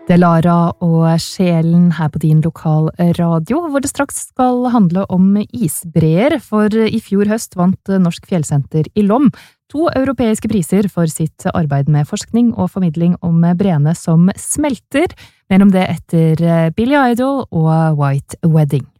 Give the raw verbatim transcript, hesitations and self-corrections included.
Det er Lara og Sjelen her på din lokal radio, hvor det straks skal handle om isbreer, for i fjor høst vant Norsk Fjellsenter i Lom to europeiske priser for sitt arbeid med forskning og formidling om breene som smelter, mer om det etter Billy Idol og White Wedding.